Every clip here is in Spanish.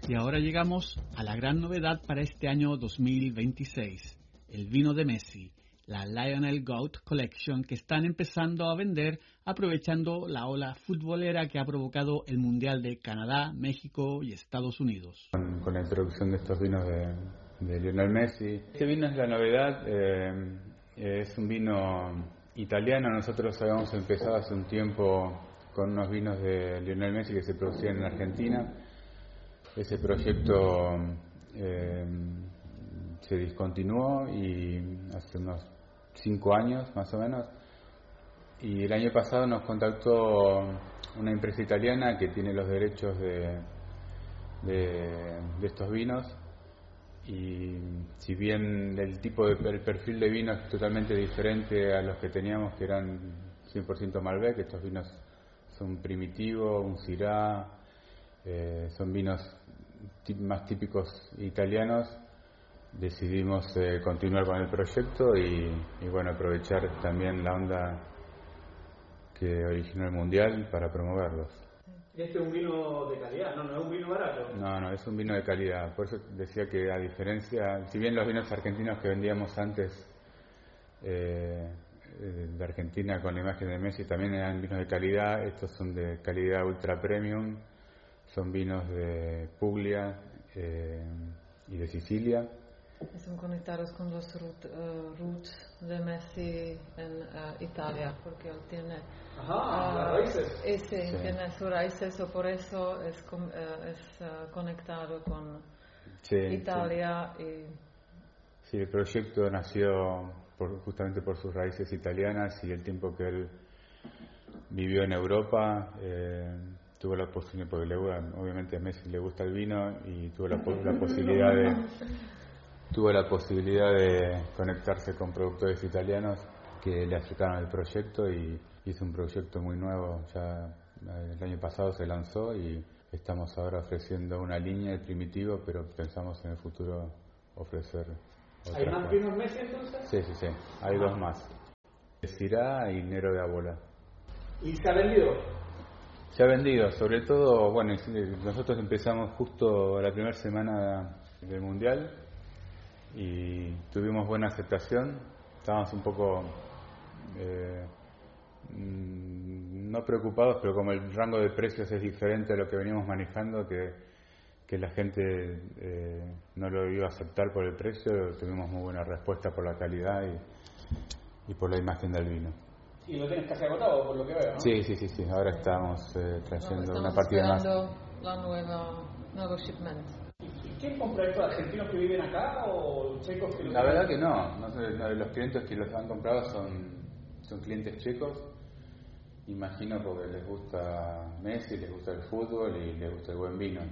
Y ahora llegamos a la gran novedad para este año 2026, el vino de Messi, la Lionel Goat Collection, que están empezando a vender aprovechando la ola futbolera que ha provocado el Mundial de Canadá, México y Estados Unidos. Con la introducción de estos vinos de Lionel Messi. Este vino es la novedad, es un vino italiano. Nosotros habíamos empezado hace un tiempo con unos vinos de Lionel Messi que se producían en Argentina. Ese proyecto se discontinuó y hace unos 5 años más o menos, y el año pasado nos contactó una empresa italiana que tiene los derechos de estos vinos, y si bien el perfil de vino es totalmente diferente a los que teníamos, que eran 100% Malbec, estos vinos son Primitivo, un Syrah, son vinos más típicos italianos. Decidimos continuar con el proyecto y bueno, aprovechar también la onda que originó el Mundial para promoverlos. Este es un vino de calidad, no es un vino barato. No, es un vino de calidad. Por eso decía que, a diferencia, si bien los vinos argentinos que vendíamos antes de Argentina con la imagen de Messi también eran vinos de calidad, estos son de calidad ultra premium, son vinos de Puglia y de Sicilia. Son conectados con los roots de Messi en Italia, porque él tiene las raíces. Sí, tiene sus raíces, o por eso es conectado con Italia. Sí. Sí, el proyecto nació justamente por sus raíces italianas y el tiempo que él vivió en Europa. Tuvo la posibilidad, porque obviamente a Messi le gusta el vino, y tuvo la posibilidad de conectarse con productores italianos que le acercaron el proyecto, y hizo un proyecto muy nuevo. Ya el año pasado se lanzó y estamos ahora ofreciendo una línea de Primitivo, pero pensamos en el futuro ofrecer otras. ¿Hay más vinos Messi entonces? Sí, hay 2 más, Syrah y Nero de Abola. ¿Y se ha vendido? Se ha vendido, sobre todo, bueno, nosotros empezamos justo la primera semana del Mundial y tuvimos buena aceptación. Estábamos un poco no preocupados, pero como el rango de precios es diferente a lo que veníamos manejando, que la gente no lo iba a aceptar por el precio, tuvimos muy buena respuesta por la calidad y por la imagen del vino. Y lo tienes casi agotado, por lo que veo, ¿no? Sí. Ahora estamos trayendo una partida más. La nuevo shipment. ¿Y quién compra esto? ¿Argentinos que viven acá o checos que lo La verdad que no. Los clientes que los han comprado son clientes checos. Imagino porque les gusta Messi, les gusta el fútbol y les gusta el buen vino.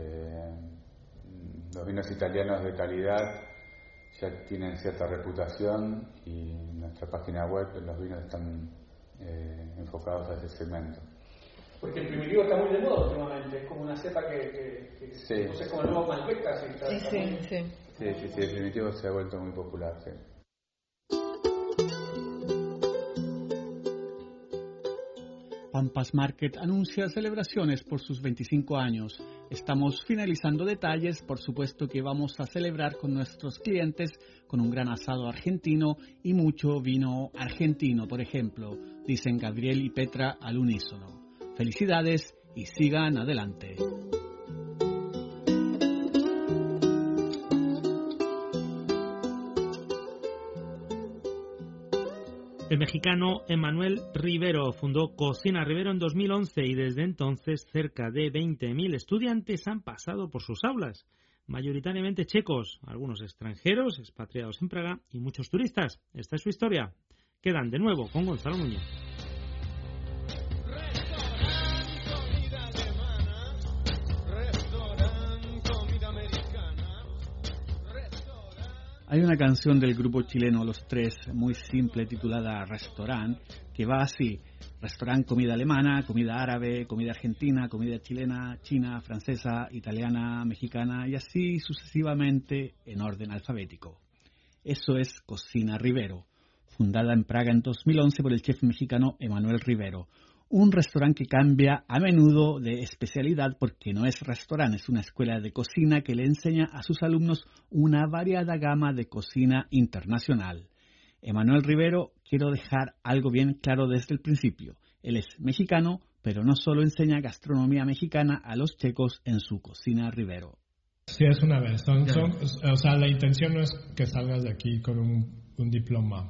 Los vinos italianos de calidad ya tienen cierta reputación, y en nuestra página web los vinos están enfocados a ese segmento. Porque el Primitivo está muy de moda últimamente, es como una cepa que sí. No sé, como el nuevo Malbec casi. Sí, el Primitivo se ha vuelto muy popular, sí. Pampas Market anuncia celebraciones por sus 25 años. Estamos finalizando detalles, por supuesto que vamos a celebrar con nuestros clientes con un gran asado argentino y mucho vino argentino, por ejemplo, dicen Gabriel y Petra al unísono. Felicidades y sigan adelante. El mexicano Emanuel Rivero fundó Cocina Rivero en 2011 y desde entonces cerca de 20.000 estudiantes han pasado por sus aulas, mayoritariamente checos, algunos extranjeros, expatriados en Praga y muchos turistas. Esta es su historia. Quedan de nuevo con Gonzalo Muñoz. Hay una canción del grupo chileno Los Tres, muy simple, titulada Restaurant, que va así: restaurant, comida alemana, comida árabe, comida argentina, comida chilena, china, francesa, italiana, mexicana y así sucesivamente en orden alfabético. Eso es Cocina Rivero, fundada en Praga en 2011 por el chef mexicano Emanuel Rivero, un restaurante que cambia a menudo de especialidad porque no es restaurante, es una escuela de cocina que le enseña a sus alumnos una variada gama de cocina internacional. Emanuel Rivero, quiero dejar algo bien claro desde el principio. Él es mexicano, pero no solo enseña gastronomía mexicana a los checos en su cocina Rivero. Sí, es una vez. O sea, la intención no es que salgas de aquí con un diploma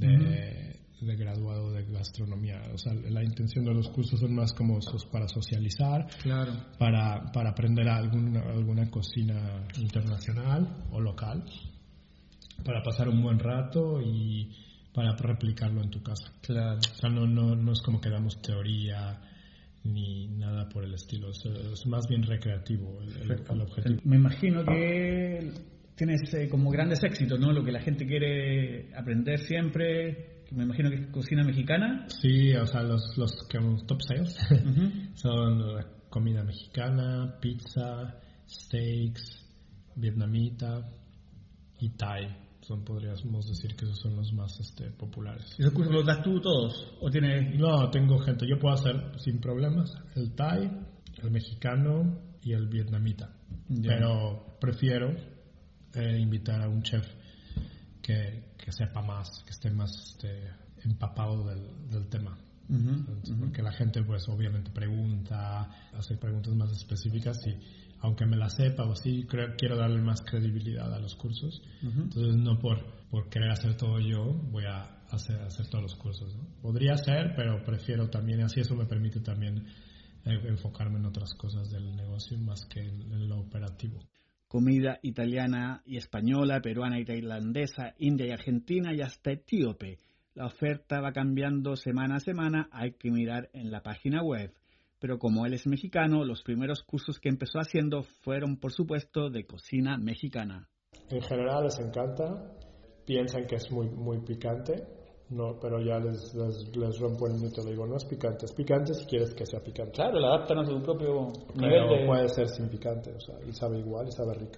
de graduado de gastronomía. O sea, la intención de los cursos son más como para socializar, claro, para aprender alguna cocina internacional o local, para pasar un buen rato y para replicarlo en tu casa. Claro. O sea, no es como que damos teoría ni nada por el estilo. Es más bien recreativo el objetivo. Me imagino que tienes como grandes éxitos, ¿no? Lo que la gente quiere aprender siempre. Me imagino que es cocina mexicana. Sí, o sea, los que top sales son la comida mexicana, pizza, steaks, vietnamita y thai. Podríamos decir que esos son los más populares. ¿Esos cursos los das tú todos? ¿O tienes...? No, tengo gente. Yo puedo hacer sin problemas el thai, el mexicano y el vietnamita. Pero prefiero invitar a un chef que sepa más, que esté más empapado del tema. Porque la gente pues obviamente pregunta, hace preguntas más específicas y aunque me la sepa o así, quiero darle más credibilidad a los cursos. Entonces no por querer hacer todo yo voy a hacer todos los cursos, ¿no? Podría ser, pero prefiero también, así eso me permite también enfocarme en otras cosas del negocio más que en lo operativo. Comida italiana y española, peruana y tailandesa, india y argentina y hasta etíope. La oferta va cambiando semana a semana, hay que mirar en la página web. Pero como él es mexicano, los primeros cursos que empezó haciendo fueron, por supuesto, de cocina mexicana. En general les encanta, piensan que es muy, muy picante, no, pero ya les rompo el mito, le digo, no es picante si quieres que sea picante. Claro, la adaptan a su propio nivel de... puede ser sin picante, o sea, y sabe igual, y sabe rica.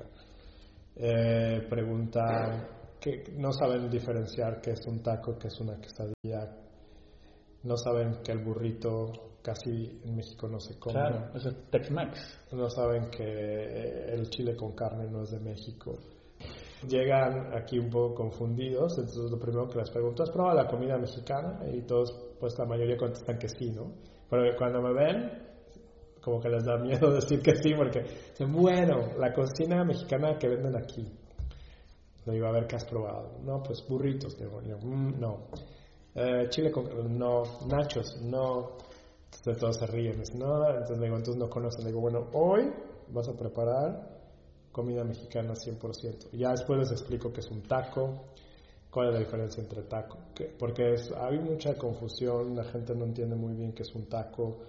Preguntan que no saben diferenciar qué es un taco, qué es una quesadilla, no saben que el burrito casi en México no se come. Claro, eso es Tex-Mex. No saben que el chile con carne no es de México. Llegan aquí un poco confundidos, entonces lo primero que les pregunto, ¿has probado la comida mexicana? Y todos, pues la mayoría contestan que sí, ¿no? Pero cuando me ven, como que les da miedo decir que sí, porque dicen, bueno, la cocina mexicana que venden aquí. Le digo, a ver, ¿qué has probado? No, pues burritos. Digo, no. Chile con... No. Nachos. No. Entonces todos se ríen. Dicen, no. Entonces le digo, entonces no conocen. Le digo, bueno, hoy vas a preparar comida mexicana 100%. Y ya después les explico qué es un taco, cuál es la diferencia entre taco. Porque hay mucha confusión, la gente no entiende muy bien qué es un taco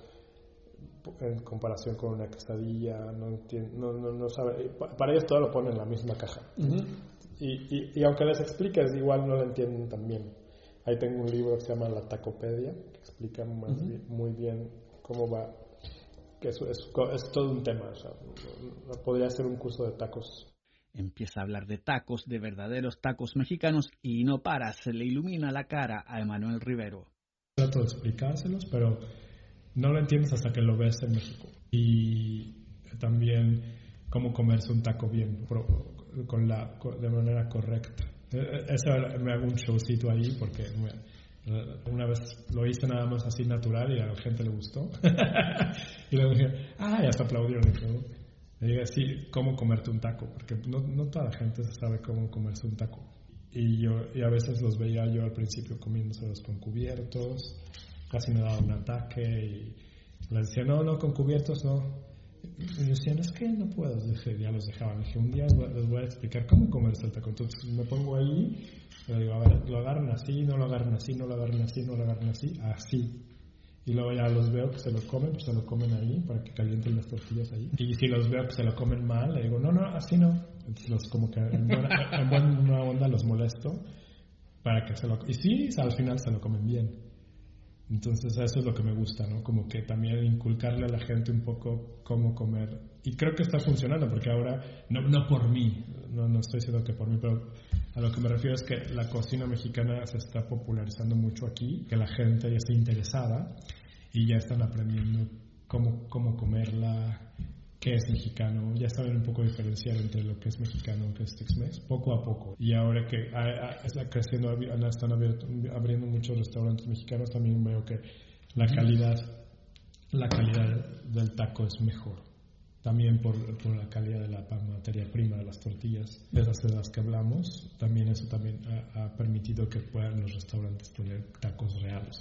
en comparación con una quesadilla, no sabe. Para ellos todo lo ponen en la misma caja. Y aunque les expliques, igual no lo entienden tan bien. Ahí tengo un libro que se llama La Tacopedia, que explica muy bien cómo va, que es todo un tema. O sea, podría ser un curso de tacos. Empieza a hablar de tacos, de verdaderos tacos mexicanos, y no para, se le ilumina la cara a Emanuel Rivero. Trato de explicárselos, pero no lo entiendes hasta que lo ves en México. Y también cómo comerse un taco bien, de manera correcta. Eso me hago un showcito ahí porque una vez lo hice nada más así natural y a la gente le gustó. Y luego dije, ya se aplaudieron. Le dije, sí, cómo comerte un taco, porque no toda la gente sabe cómo comerse un taco. Y a veces los veía yo al principio comiéndoselos con cubiertos, casi me daba un ataque y les decía, no, con cubiertos no. Y decían, es que no puedo. Ya los dejaban. Dije, un día les voy a explicar cómo comerse el taco. Entonces me pongo ahí y le digo, a ver, lo agarran así, no lo agarran así, no lo agarran así, no lo agarran así, así. Y luego ya los veo que se lo comen, pues se lo comen ahí para que calienten las tortillas ahí. Y si los veo que se lo comen mal, le digo, no, así no. Entonces como que en buena onda los molesto para que se lo... Y sí, al final se lo comen bien. Entonces eso es lo que me gusta, ¿no? Como que también inculcarle a la gente un poco cómo comer. Y creo que está funcionando porque ahora, no por mí, no estoy diciendo que por mí, pero a lo que me refiero es que la cocina mexicana se está popularizando mucho aquí, que la gente ya está interesada y ya están aprendiendo cómo comerla, qué es mexicano, ya saben un poco diferenciar entre lo que es mexicano y lo que es Tex-Mex, poco a poco. Y ahora que está creciendo, están abriendo muchos restaurantes mexicanos, también veo que la calidad del taco es mejor. También por la calidad de la materia prima, de las tortillas, de las que hablamos, también eso también ha permitido que puedan los restaurantes poner tacos reales.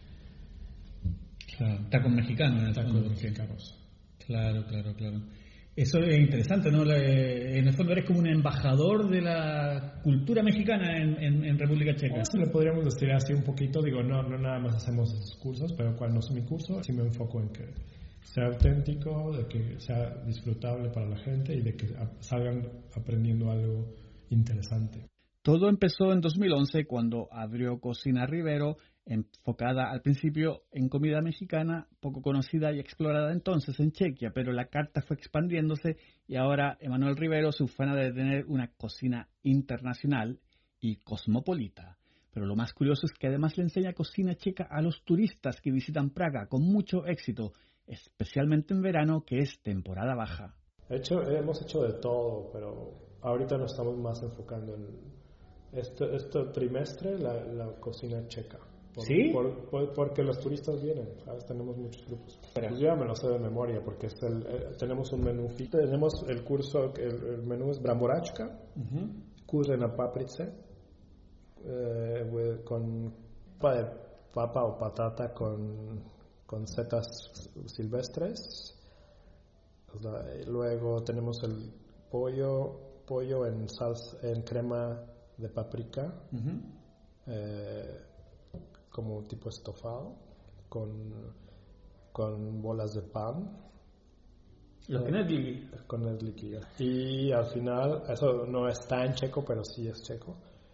Claro, tacos mexicanos. Tacos mexicanos. Claro. Eso es interesante, ¿no? En el fondo eres como un embajador de la cultura mexicana en República Checa. Eso le podríamos decir así un poquito. Digo, no nada más hacemos esos cursos, pero cuando es mi curso, sí me enfoco en que sea auténtico, de que sea disfrutable para la gente y de que salgan aprendiendo algo interesante. Todo empezó en 2011 cuando abrió Cocina Rivero, enfocada al principio en comida mexicana, poco conocida y explorada entonces en Chequia, pero la carta fue expandiéndose y ahora Emanuel Rivero se ufana de tener una cocina internacional y cosmopolita. Pero lo más curioso es que además le enseña cocina checa a los turistas que visitan Praga con mucho éxito, especialmente en verano, que es temporada baja. Hemos hecho de todo, pero ahorita nos estamos más enfocando en este trimestre la cocina checa. ¿Sí? Porque los turistas vienen, ¿sabes? Tenemos muchos grupos. Pues yo ya me lo sé de memoria porque tenemos un menú. Tenemos el curso, el menú es bramboračka, kuřená paprice, con papa o patata con setas silvestres. Luego tenemos el pollo en salsa, en crema de paprika. Como tipo estofado, con bolas de pan. Los knedlíky. Con knedlíky. Y al final, eso no está en checo, pero sí es checo.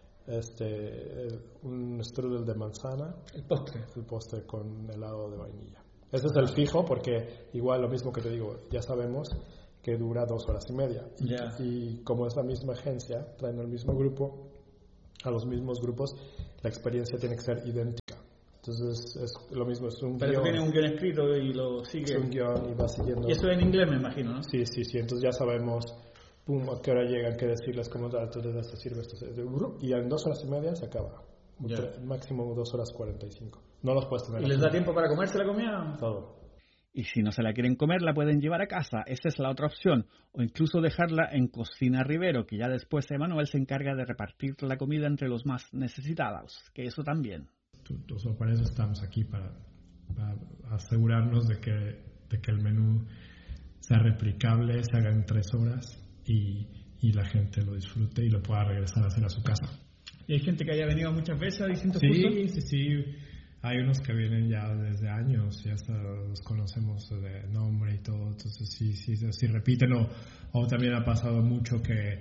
Un strudel de manzana. El postre con helado de vainilla. Ese es el fijo, porque igual lo mismo que te digo, ya sabemos que dura 2 horas y media. Yeah. Y como es la misma agencia, traen al mismo grupo, a los mismos grupos, la experiencia tiene que ser idéntica. Entonces es lo mismo, es un guión. Pero tiene un guión escrito y lo sigue. Es un guión y va siguiendo. Y eso en inglés me imagino, ¿no? Sí. Entonces ya sabemos, a qué hora llegan, qué decirles, cómo entonces esto sirve, y en 2 horas y media se acaba. Máximo 2 horas 45. No los puedes tener. ¿Y les da tiempo para comerse la comida? Todo. Y si no se la quieren comer, la pueden llevar a casa. Esa es la otra opción. O incluso dejarla en Cocina Rivero, que ya después Emanuel se encarga de repartir la comida entre los más necesitados. Que eso también. Para eso estamos aquí, para asegurarnos de que el menú sea replicable, se haga en 3 horas y la gente lo disfrute y lo pueda regresar a hacer a su casa. ¿Y hay gente que haya venido muchas veces a distintos cursos? Sí. Hay unos que vienen ya desde años, ya hasta los conocemos de nombre y todo, entonces sí repiten, o también ha pasado mucho que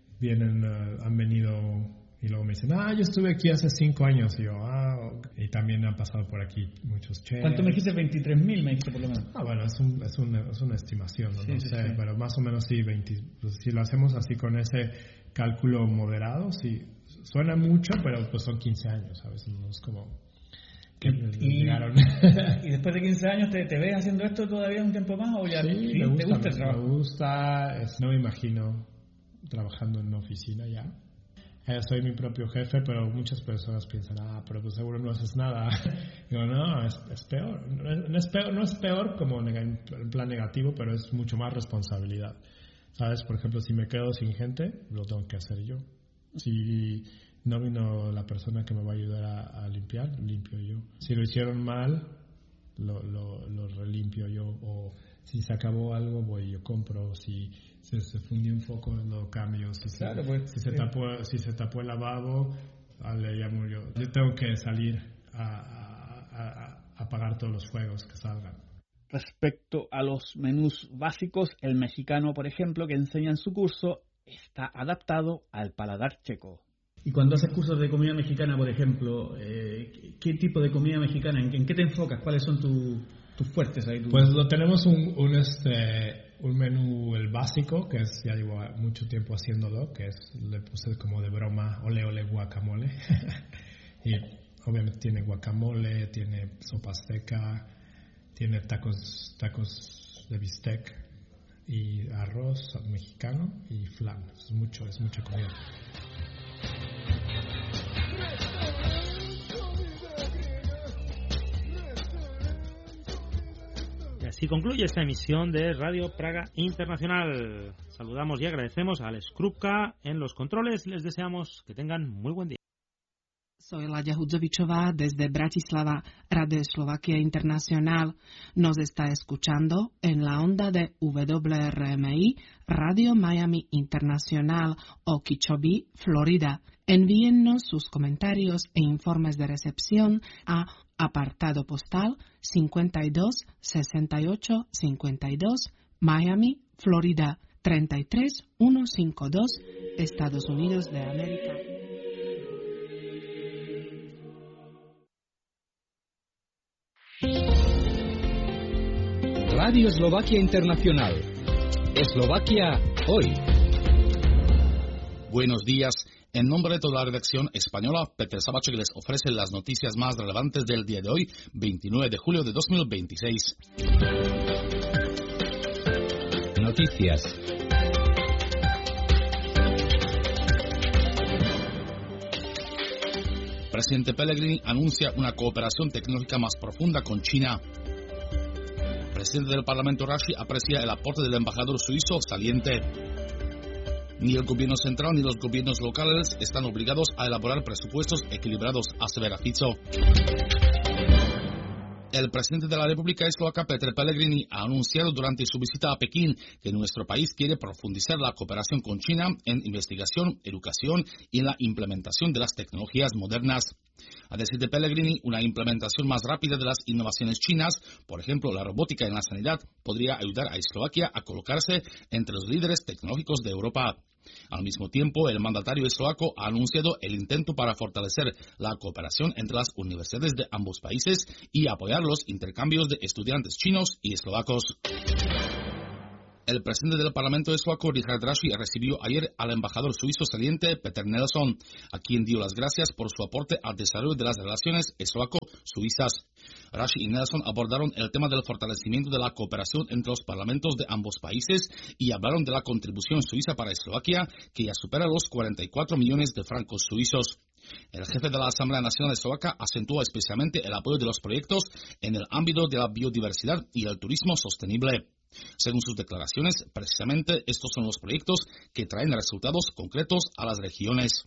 han venido y luego me dicen, yo estuve aquí hace 5 años, y yo, y también han pasado por aquí muchos chefs. ¿Cuánto me dijiste? 23,000 me dijiste por lo menos. Bueno, es una estimación, no sé, pero más o menos sí, pues, si lo hacemos así con ese cálculo moderado, sí, suena mucho, pero pues son 15 años, ¿sabes? No es como... Y después de 15 años ¿te ves haciendo esto todavía un tiempo más o ya me gusta el trabajo? Me gusta, no me imagino trabajando en una oficina ya. Soy mi propio jefe, pero muchas personas piensan, pero pues seguro no haces nada. Digo, no, es peor. No es peor como en plan negativo, pero es mucho más responsabilidad. ¿Sabes? Por ejemplo, si me quedo sin gente, lo tengo que hacer yo. Si no vino la persona que me va a ayudar a limpiar, limpio yo. Si lo hicieron mal, lo relimpio yo. O si se acabó algo, voy yo compro. Si se fundió un foco, lo cambio. Si se tapó el lavabo, le llamo yo. Yo tengo que salir a apagar todos los fuegos que salgan. Respecto a los menús básicos, el mexicano, por ejemplo, que enseña en su curso, está adaptado al paladar checo. Y cuando haces cursos de comida mexicana, por ejemplo, ¿qué tipo de comida mexicana? ¿En qué te enfocas? ¿Cuáles son tus fuertes ahí? Pues tenemos un menú, el básico, que ya llevo mucho tiempo haciéndolo, que le puse como de broma, ole guacamole. Y obviamente tiene guacamole, tiene sopa azteca, Tiene tacos de bistec y arroz mexicano y flan. Es mucha comida. Y así concluye esta emisión de Radio Praga Internacional. Saludamos y agradecemos a Alex Krupka en los controles. Les deseamos que tengan muy buen día. Soy Ladia Hudzovičová desde Bratislava, Radio Eslovaquia Internacional. Nos está escuchando en la onda de WRMI, Radio Miami Internacional, Okeechobee, Florida. Envíennos sus comentarios e informes de recepción a apartado postal 526852, Miami, Florida 33152, Estados Unidos de América. Radio Eslovaquia Internacional. Eslovaquia hoy. Buenos días. En nombre de toda la redacción española, Peter Sabachek les ofrece las noticias más relevantes del día de hoy, 29 de julio de 2026. Noticias. Presidente Pellegrini anuncia una cooperación tecnológica más profunda con China. Presidente del Parlamento Rashi aprecia el aporte del embajador suizo saliente. Ni el gobierno central ni los gobiernos locales están obligados a elaborar presupuestos equilibrados, asevera Fico. El presidente de la República Eslovaca, Peter Pellegrini, ha anunciado durante su visita a Pekín que nuestro país quiere profundizar la cooperación con China en investigación, educación y en la implementación de las tecnologías modernas. A decir de Pellegrini, una implementación más rápida de las innovaciones chinas, por ejemplo la robótica en la sanidad, podría ayudar a Eslovaquia a colocarse entre los líderes tecnológicos de Europa. Al mismo tiempo, el mandatario eslovaco ha anunciado el intento para fortalecer la cooperación entre las universidades de ambos países y apoyar los intercambios de estudiantes chinos y eslovacos. El presidente del Parlamento eslovaco, Richard Raši, recibió ayer al embajador suizo saliente Peter Nelson, a quien dio las gracias por su aporte al desarrollo de las relaciones eslovaco-suizas. Raši y Nelson abordaron el tema del fortalecimiento de la cooperación entre los parlamentos de ambos países y hablaron de la contribución suiza para Eslovaquia, que ya supera los 44 millones de francos suizos. El jefe de la Asamblea Nacional Eslovaca acentuó especialmente el apoyo de los proyectos en el ámbito de la biodiversidad y el turismo sostenible. Según sus declaraciones, precisamente estos son los proyectos que traen resultados concretos a las regiones.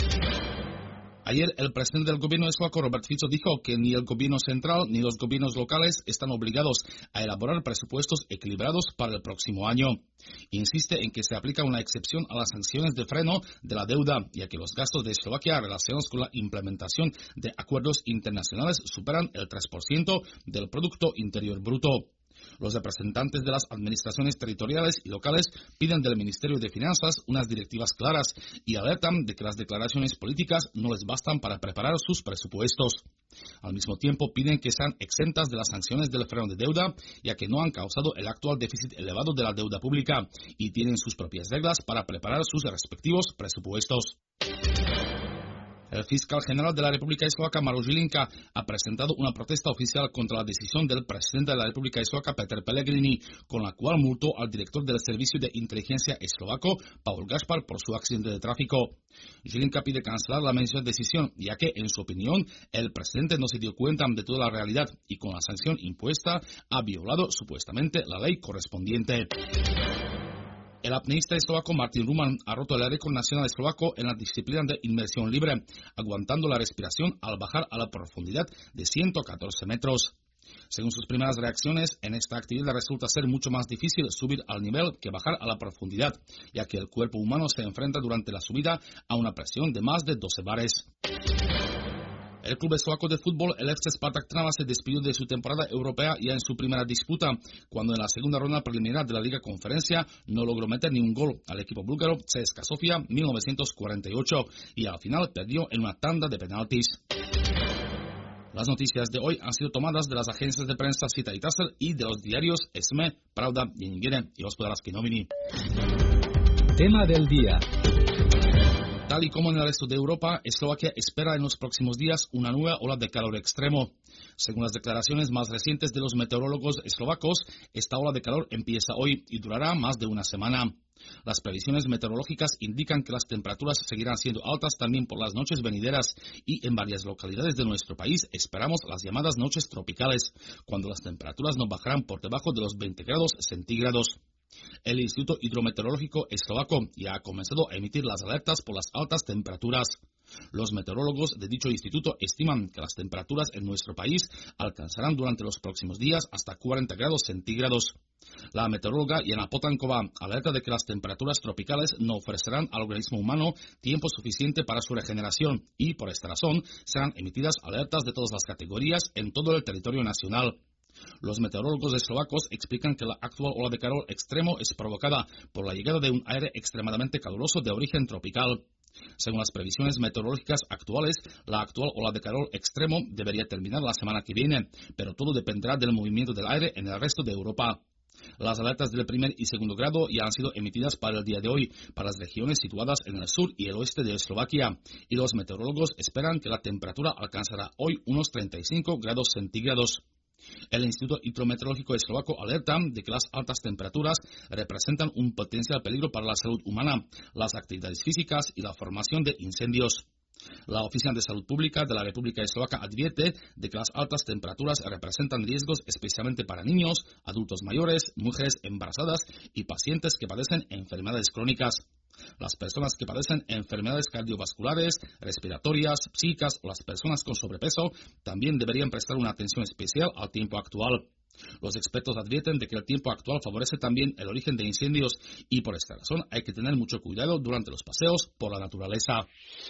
Ayer, el presidente del gobierno eslovaco, Robert Fico, dijo que ni el gobierno central ni los gobiernos locales están obligados a elaborar presupuestos equilibrados para el próximo año. Insiste en que se aplica una excepción a las sanciones de freno de la deuda, ya que los gastos de Eslovaquia relacionados con la implementación de acuerdos internacionales superan el 3% del Producto Interior Bruto. Los representantes de las administraciones territoriales y locales piden del Ministerio de Finanzas unas directivas claras y alertan de que las declaraciones políticas no les bastan para preparar sus presupuestos. Al mismo tiempo piden que sean exentas de las sanciones del freno de deuda, ya que no han causado el actual déficit elevado de la deuda pública y tienen sus propias reglas para preparar sus respectivos presupuestos. El fiscal general de la República Eslovaca, Maroš Žilinka, ha presentado una protesta oficial contra la decisión del presidente de la República Eslovaca, Peter Pellegrini, con la cual multó al director del Servicio de Inteligencia eslovaco, Paul Gašpar, por su accidente de tráfico. Žilinka pide cancelar la mencionada decisión, ya que, en su opinión, el presidente no se dio cuenta de toda la realidad y con la sanción impuesta ha violado supuestamente la ley correspondiente. El apneísta eslovaco Martin Ruman ha roto el récord nacional eslovaco en la disciplina de inmersión libre, aguantando la respiración al bajar a la profundidad de 114 metros. Según sus primeras reacciones, en esta actividad resulta ser mucho más difícil subir al nivel que bajar a la profundidad, ya que el cuerpo humano se enfrenta durante la subida a una presión de más de 12 bares. El club eslovaco de fútbol, el FC Spartak Trnava, se despidió de su temporada europea ya en su primera disputa, cuando en la segunda ronda preliminar de la Liga Conferencia no logró meter ni un gol al equipo búlgaro CSKA Sofia 1948 y al final perdió en una tanda de penaltis. Las noticias de hoy han sido tomadas de las agencias de prensa Sita y Tasser y de los diarios SME, Pravda, Denní Gene y Hospodářské noviny. Tema del día. Tal y como en el resto de Europa, Eslovaquia espera en los próximos días una nueva ola de calor extremo. Según las declaraciones más recientes de los meteorólogos eslovacos, esta ola de calor empieza hoy y durará más de una semana. Las previsiones meteorológicas indican que las temperaturas seguirán siendo altas también por las noches venideras y en varias localidades de nuestro país esperamos las llamadas noches tropicales, cuando las temperaturas no bajarán por debajo de los 20 grados centígrados. El Instituto Hidrometeorológico Eslovaco ya ha comenzado a emitir las alertas por las altas temperaturas. Los meteorólogos de dicho instituto estiman que las temperaturas en nuestro país alcanzarán durante los próximos días hasta 40 grados centígrados. La meteoróloga Jana Potankova alerta de que las temperaturas tropicales no ofrecerán al organismo humano tiempo suficiente para su regeneración y, por esta razón, serán emitidas alertas de todas las categorías en todo el territorio nacional. Los meteorólogos eslovacos explican que la actual ola de calor extremo es provocada por la llegada de un aire extremadamente caluroso de origen tropical. Según las previsiones meteorológicas actuales, la actual ola de calor extremo debería terminar la semana que viene, pero todo dependerá del movimiento del aire en el resto de Europa. Las alertas del primer y segundo grado ya han sido emitidas para el día de hoy para las regiones situadas en el sur y el oeste de Eslovaquia, y los meteorólogos esperan que la temperatura alcanzará hoy unos 35 grados centígrados. El Instituto Hidrometeorológico Eslovaco alerta de que las altas temperaturas representan un potencial peligro para la salud humana, las actividades físicas y la formación de incendios. La Oficina de Salud Pública de la República Eslovaca advierte de que las altas temperaturas representan riesgos especialmente para niños, adultos mayores, mujeres embarazadas y pacientes que padecen enfermedades crónicas. Las personas que padecen enfermedades cardiovasculares, respiratorias, psíquicas o las personas con sobrepeso también deberían prestar una atención especial al tiempo actual. Los expertos advierten de que el tiempo actual favorece también el origen de incendios y por esta razón hay que tener mucho cuidado durante los paseos por la naturaleza.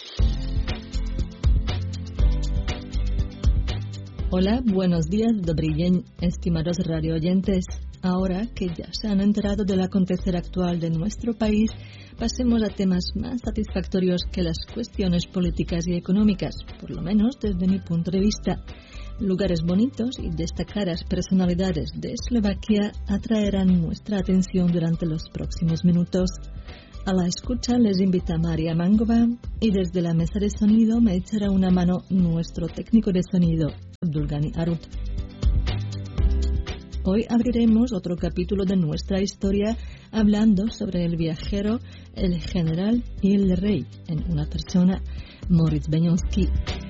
Hola, buenos días, dobrý deň, estimados radioyentes. Ahora que ya se han enterado del acontecer actual de nuestro país, pasemos a temas más satisfactorios que las cuestiones políticas y económicas, por lo menos desde mi punto de vista. Lugares bonitos y destacadas personalidades de Eslovaquia atraerán nuestra atención durante los próximos minutos. A la escucha les invita María Mangova y desde la mesa de sonido me echará una mano nuestro técnico de sonido, Abdulgani Arut. Hoy abriremos otro capítulo de nuestra historia hablando sobre el viajero, el general y el rey en una persona, Moritz Beňovský.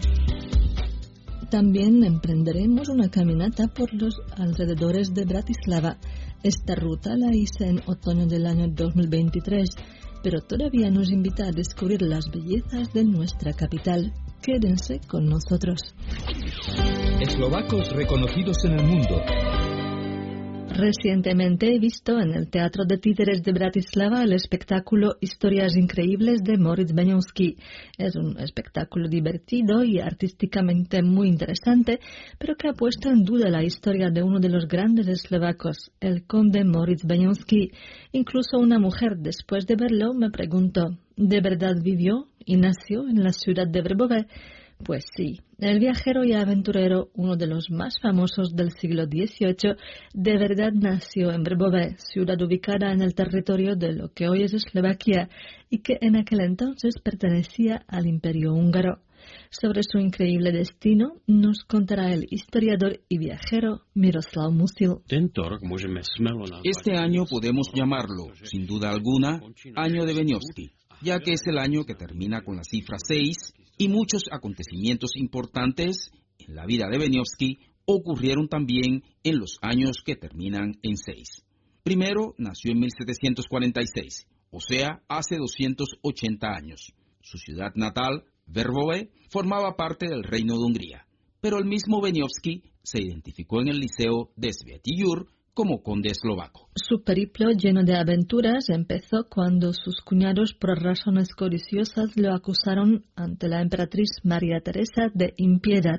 También emprenderemos una caminata por los alrededores de Bratislava. Esta ruta la hice en otoño del año 2023, pero todavía nos invita a descubrir las bellezas de nuestra capital. Quédense con nosotros. Eslovacos reconocidos en el mundo. Recientemente he visto en el Teatro de Títeres de Bratislava el espectáculo Historias Increíbles de Moritz Beňovský. Es un espectáculo divertido y artísticamente muy interesante, pero que ha puesto en duda la historia de uno de los grandes eslovacos, el conde Moritz Beňovský. Incluso una mujer, después de verlo, me preguntó, ¿de verdad vivió y nació en la ciudad de Vrbové? Pues sí, el viajero y aventurero, uno de los más famosos del siglo XVIII, de verdad nació en Vrbové, ciudad ubicada en el territorio de lo que hoy es Eslovaquia y que en aquel entonces pertenecía al Imperio húngaro. Sobre su increíble destino nos contará el historiador y viajero Miroslav Musil. Este año podemos llamarlo, sin duda alguna, año de Beňovský, ya que es el año que termina con la cifra 6 y muchos acontecimientos importantes en la vida de Beňovský ocurrieron también en los años que terminan en 6. Primero, nació en 1746, o sea, hace 280 años. Su ciudad natal, Vrbové, formaba parte del Reino de Hungría, pero el mismo Beňovský se identificó en el Liceo de Svätý Jur como conde eslovaco. Su periplo lleno de aventuras empezó cuando sus cuñados, por razones codiciosas, lo acusaron ante la emperatriz María Teresa de impiedad.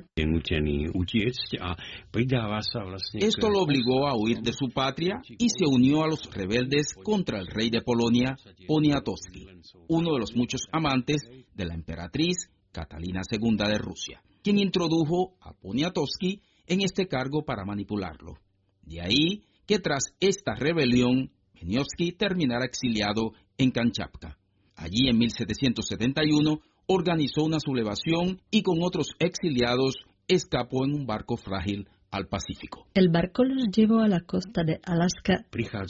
Esto lo obligó a huir de su patria y se unió a los rebeldes contra el rey de Polonia, Poniatowski, uno de los muchos amantes de la emperatriz Catalina II de Rusia, quien introdujo a Poniatowski en este cargo para manipularlo. De ahí que tras esta rebelión, Beňovský terminara exiliado en Kamchatka. Allí en 1771 organizó una sublevación y con otros exiliados escapó en un barco frágil al Pacífico. El barco los llevó a la costa de Alaska.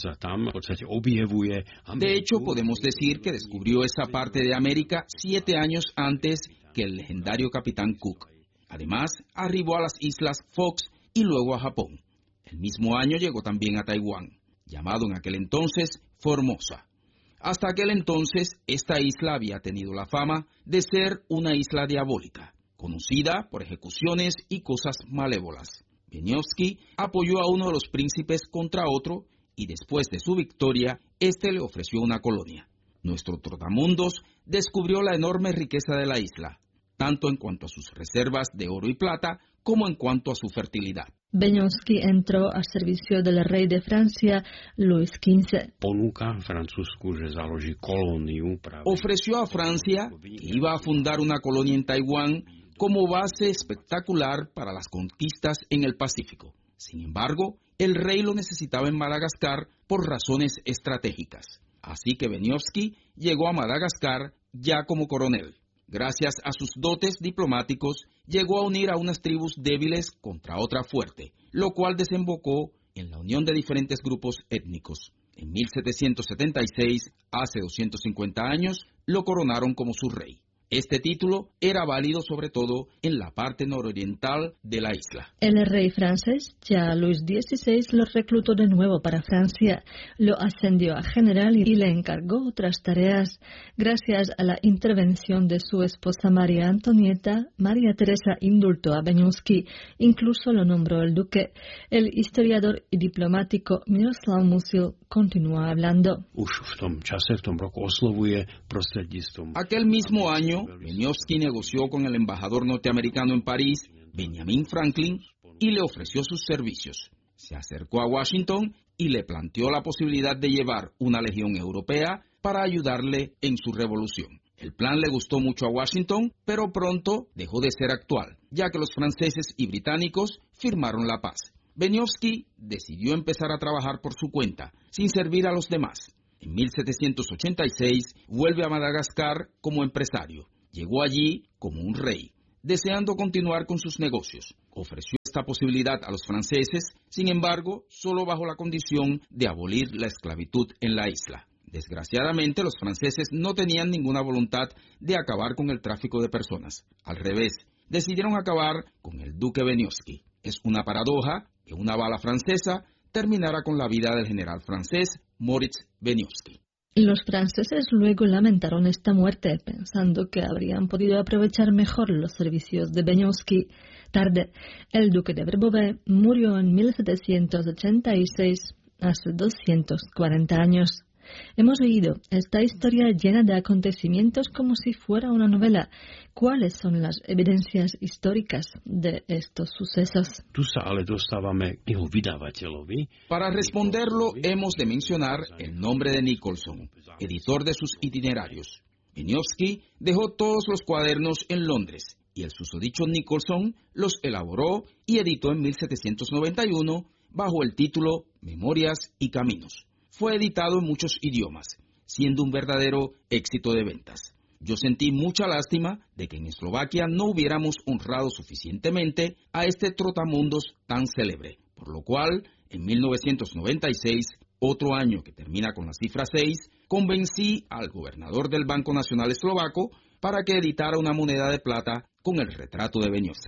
De hecho, podemos decir que descubrió esa parte de América 7 años antes que el legendario capitán Cook. Además, arribó a las islas Fox y luego a Japón. El mismo año llegó también a Taiwán, llamado en aquel entonces Formosa. Hasta aquel entonces, esta isla había tenido la fama de ser una isla diabólica, conocida por ejecuciones y cosas malévolas. Beniowski apoyó a uno de los príncipes contra otro y después de su victoria, este le ofreció una colonia. Nuestro trotamundos descubrió la enorme riqueza de la isla, tanto en cuanto a sus reservas de oro y plata como en cuanto a su fertilidad. Beniowski entró al servicio del rey de Francia, Luis XV. Ofreció a Francia que iba a fundar una colonia en Taiwán como base espectacular para las conquistas en el Pacífico. Sin embargo, el rey lo necesitaba en Madagascar por razones estratégicas. Así que Beniowski llegó a Madagascar ya como coronel. Gracias a sus dotes diplomáticos, llegó a unir a unas tribus débiles contra otra fuerte, lo cual desembocó en la unión de diferentes grupos étnicos. En 1776, hace 250 años, lo coronaron como su rey. Este título era válido sobre todo en la parte nororiental de la isla. El rey francés, ya Luis XVI, lo reclutó de nuevo para Francia, lo ascendió a general y le encargó otras tareas. Gracias a la intervención de su esposa María Antonieta, María Teresa indultó a Beniowski, incluso lo nombró el duque. El historiador y diplomático Miroslav Musil continúa hablando. Aquel mismo año, Beniowski negoció con el embajador norteamericano en París, Benjamin Franklin, y le ofreció sus servicios. Se acercó a Washington y le planteó la posibilidad de llevar una legión europea para ayudarle en su revolución. El plan le gustó mucho a Washington, pero pronto dejó de ser actual, ya que los franceses y británicos firmaron la paz. Beniowski decidió empezar a trabajar por su cuenta, sin servir a los demás. En 1786 vuelve a Madagascar como empresario. Llegó allí como un rey, deseando continuar con sus negocios. Ofreció esta posibilidad a los franceses, sin embargo, solo bajo la condición de abolir la esclavitud en la isla. Desgraciadamente, los franceses no tenían ninguna voluntad de acabar con el tráfico de personas. Al revés, decidieron acabar con el duque Beniowski. Es una paradoja que una bala francesa terminara con la vida del general francés Moritz Beniowski. Los franceses luego lamentaron esta muerte, pensando que habrían podido aprovechar mejor los servicios de Beniowski. Tarde, el duque de Bourbon murió en 1786, hace 240 años. Hemos oído esta historia llena de acontecimientos como si fuera una novela. ¿Cuáles son las evidencias históricas de estos sucesos? Para responderlo, hemos de mencionar el nombre de Nicholson, editor de sus itinerarios. Beniowski dejó todos los cuadernos en Londres y el susodicho Nicholson los elaboró y editó en 1791 bajo el título Memorias y Caminos. Fue editado en muchos idiomas, siendo un verdadero éxito de ventas. Yo sentí mucha lástima de que en Eslovaquia no hubiéramos honrado suficientemente a este trotamundos tan célebre, por lo cual, en 1996, otro año que termina con la cifra 6, convencí al gobernador del Banco Nacional Eslovaco para que editara una moneda de plata con el retrato de Beniowski.